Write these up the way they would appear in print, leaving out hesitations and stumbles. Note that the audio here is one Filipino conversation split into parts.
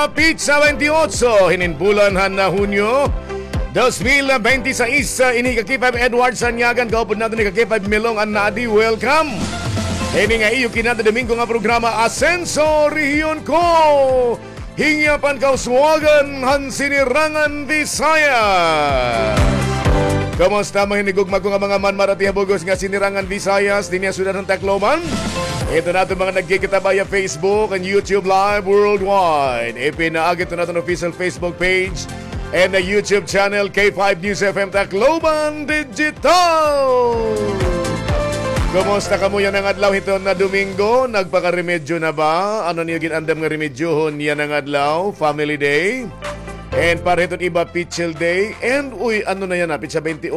Malapit sa 28, hininbulan na Hunyo 2026, ini kakipay Edward Sanyagan, kaupod natin ni kakipay Milong Anadi, welcome. Ini nga iyo kinata Domingo nga programa Asenso Rehiyon ko. Hingyapan kauswagan han sinirangan Visaya. Kamusta mahinigugmag ko nga mga manmarati habugos nga sinirangan Visayas, dinya sudan ng Tacloban? Ito natin mga nagkikitabaya Facebook and YouTube Live worldwide. Ipinaagit natin official Facebook page and the YouTube channel K5 News FM Tacloban Digital. Kumusta ka mo yan ang adlaw ito na Domingo? Nagpakaremedyo na ba? Ano niyo ginandam nga remedyohon yan ang adlaw? Family Day? And para itong iba, Pichil Day? And ano na yan na? Pitsa 28,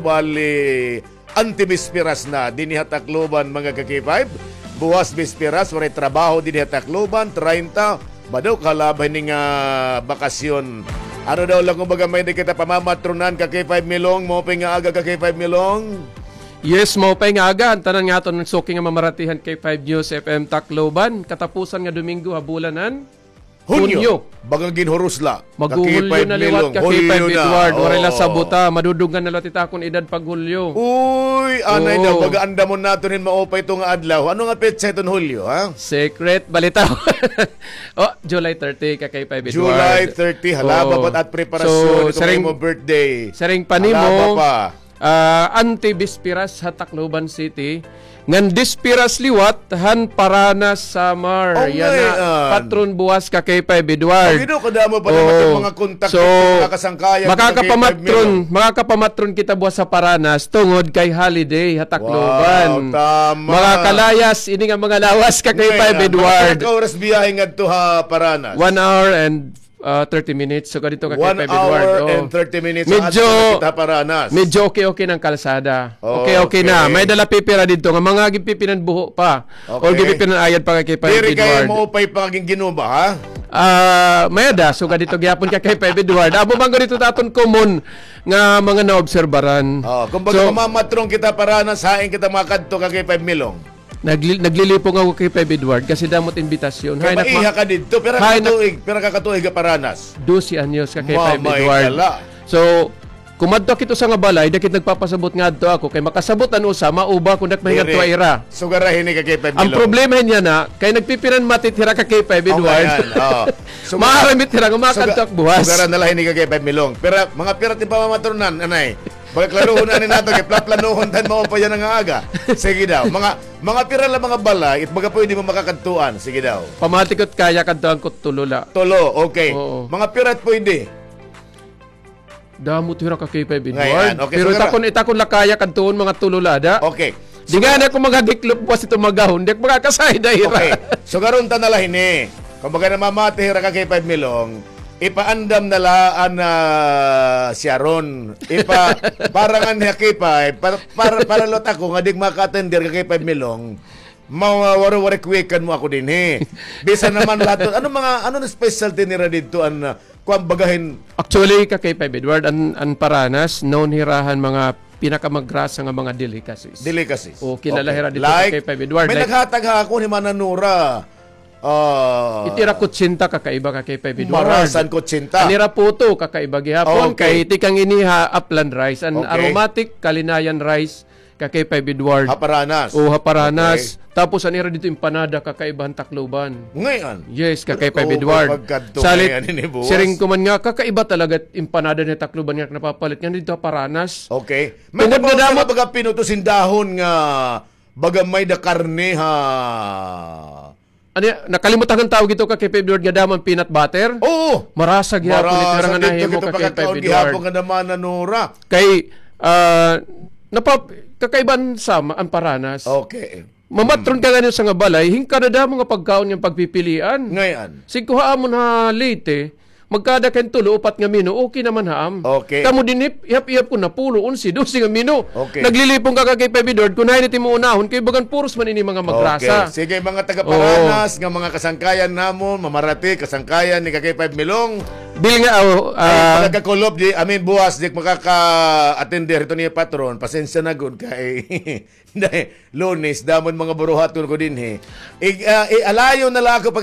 bali anti-bispiras na. Diniha Tacloban mga K5. Buwas bispiras, waray trabaho diniha Tacloban. 30, badaw kalabay ni nga bakasyon. Ano daw lang kung baga may di kita pamamatronan ka K5 Milong? Mopay nga aga ka K5 Milong? Yes, mopay nga aga. Tanan nga ito ng soking nga mamaratihan K5 News FM Tacloban. Katapusan nga Domingo, habulanan. Hunyo. Bagang ginhurusla. Mag-Hulyo na liwat ka K5 Edward. Warila sa buta. Madudugan na latita kung edad pag Hulyo. Uy, anay daw. Baga andamon nato rin maupay itong adlaw. Ano nga petsa itong Hulyo, ha? Secret, balitaw. July 30 ka K5 Edward. July 30. Halaba ba't at preparasyon itong mo birthday? Saring panimo. Anti-bispiras sa Tacloban City. Ngan dispiras liwat han Paranas Samar. Yan na patron buwas ka K5 Edward. Pagino kada mo pa naman mga kontak mga kasangkayan. Makakapamatron kita buwas sa Paranas tungod kay holiday ha Tacloban. Wow, tama. Mga kalayas ini nga mga lawas ka K5 Edward. Mga oras biyahe ngadto ha Paranas. 1 hour and 30 minutes. So, ganito ka kay 1 Edward. hour and 30 minutes. Medyo, kita Paranas. Medyo okay ng kalsada. Okay na. May dala pipira dito. Nga mga gipipinan buho pa. O gipipinan ayad pa kay Edward. Edward. Kaya mo upay pa kaging ginuba, ha? May ada. So, ganito gyapon ka kay Edward. Abo bang ganito taton common nga mga naobserbaran. Kung baga mamatrong kita Paranas, hain kita makadto ka kay Milong. Naglilipong ako kay Peb Edward kasi damot imbitasyon. Kaya maiha ka dito, pero kakatuig ka Paranas. 12 anyos ka kay Peb Edward. So, kumadto kito sa nga balay, dakit nagpapasabot nga adto ako, kay makasabot ano sa mauba kung nakmahingat to ira. So, garahin ni ka kay Peb Milong. Ang problema niya na, kay nagpipiran matitira ka kay Peb Edward. So, maaramit tira, kumakadto ak buwas. So, nalahin ni ka kay Peb Milong. Pero, mga pirating pamamatronan, anay, pagklaruhon na ni nato, plaplanuhon tan mo pa yan ang aga. Sige daw. Mga pira lang mga balay, it baga pwede mo makakadtuan. Sige daw. Pamatikot kaya kadtuan ko tulula. Tulo, okay. Oo. Mga pirat pwede. Damot hira ka kay Peb Ngayon, Edward. okay, Pero so itakon lakaya kadtuon mga tululada. Okay. Di nga na kung magadiklop buwas ito magahon, di ako makakasay na hira. Okay. So garon ta nalahin eh. Kung baga na mamati hira ka kay Peb Milong, ipaandam na laan na siya ron. Parangan niya kay Peb, para lot ako, nga di makatender ka kay Peb Milong, mawaro-wari kwikan mo ako din eh. Bisa naman lahat. Ano na specialty nila dito kung bagahin? Actually, ka kay Peb Edward, ang Paranas, known hirahan mga pinakamagrasa nga mga delicacies. Delicacies. O kilala hira dito like, kay Peb Edward. May naghatag ako ni Mananura. Itira kutsinta kakaiba ka kay Peb Edward. Marasan kutsinta. Anira puto kakaiba gihapon kay tikang iniha upland rice. An aromatic kalinayan rice kakay Peb Edward. Haparanas. O haparanas. Okay. Tapos anira dito empanada kakaibahan Tacloban. Ngayon. Yes, kakay Peb Edward. Salit, siring ko man nga, kakaiba talaga empanada ni Tacloban nga napapalit. Nga dito haparanas. Okay. May napapalit baga pinutusin dahon nga baga may da karne ha. Ano, nakalimutan ng tawag ito ka kay Peb Edward nga daman peanut butter? Oo. Marasag hapon ito nga nahimo ka kay Peb Edward. Nga naman na Nora. Kay kakaiban sama ang Paranas. Okay. Mamatron ka ganyan sa nga balay, hingka na damo nga pagkaon yung pagpipilian. Ngayon. Sigkuhaan mo na late, magkada ken tulo upat nga mino, okay naman haam. Okay. Kamo din ihap-ihap ko na pulo 11 12 nga mino. Okay. Naglilipong ka kay Peb Edward kun hay niti mo unahon kay bagan puros man ini mga magrasa. Okay. Sige mga taga Paranas nga mga kasangkayan namon, mamarati kasangkayan ni kay Peb Milong. Bil nga pagkakulob di buwas di makaka-attender ito niya patron, pasensya na gud kay Lunes damon mga buruhaton ko din alayo na lang ako